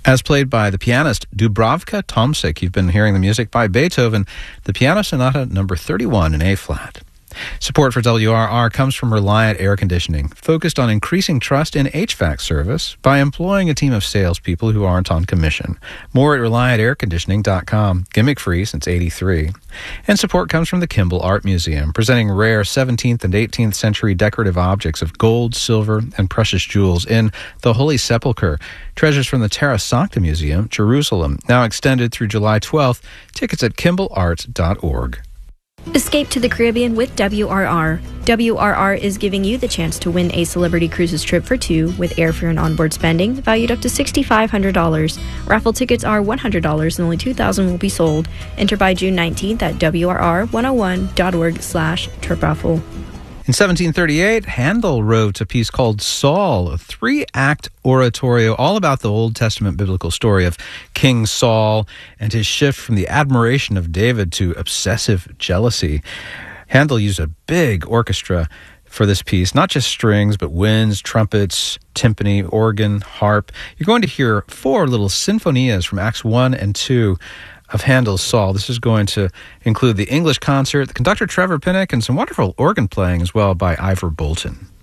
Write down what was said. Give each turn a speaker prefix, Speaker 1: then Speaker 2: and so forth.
Speaker 1: as played by the pianist Dubravka Tomsik. You've been hearing the music by Beethoven, the Piano Sonata number 31 in A-flat. Support for WRR comes from Reliant Air Conditioning, focused on increasing trust in HVAC service by employing a team of salespeople who aren't on commission. More at ReliantAirConditioning.com. Gimmick-free since '83. And support comes from the Kimball Art Museum, presenting rare 17th and 18th century decorative objects of gold, silver, and precious jewels in the Holy Sepulchre. Treasures from the Terra Sancta Museum, Jerusalem, now extended through July 12th. Tickets at kimballart.org.
Speaker 2: Escape to the Caribbean with WRR. WRR is giving you the chance to win a Celebrity Cruises trip for two with airfare and onboard spending valued up to $6,500. Raffle tickets are $100 and only 2,000 will be sold. Enter by June 19th at WRR101.org/trip raffle.
Speaker 1: In 1738, Handel wrote a piece called Saul, a 3-act oratorio all about the Old Testament biblical story of King Saul and his shift from the admiration of David to obsessive jealousy. Handel used a big orchestra for this piece, not just strings, but winds, trumpets, timpani, organ, harp. You're going to hear 4 little sinfonias from Acts 1 and 2 of Handel's Saul. This is going to include the English concert, the conductor Trevor Pinnock, and some wonderful organ playing as well by Ivor Bolton.